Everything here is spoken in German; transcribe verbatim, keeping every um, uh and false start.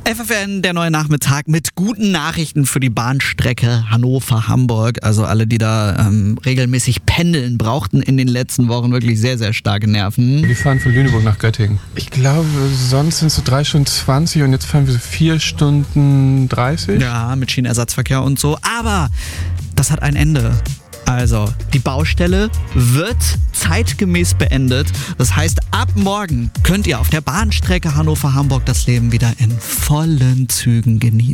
F F N, der neue Nachmittag mit guten Nachrichten für die Bahnstrecke Hannover-Hamburg. Also alle, die da ähm, regelmäßig pendeln, brauchten in den letzten Wochen wirklich sehr, sehr starke Nerven. Wir fahren von Lüneburg nach Göttingen. Ich glaube, sonst sind es so drei Stunden zwanzig und jetzt fahren wir so vier Stunden dreißig. Ja, mit Schienenersatzverkehr und so. Aber das hat ein Ende. Also, die Baustelle wird zeitgemäß beendet. Das heißt, ab morgen könnt ihr auf der Bahnstrecke Hannover-Hamburg das Leben wieder in vollen Zügen genießen.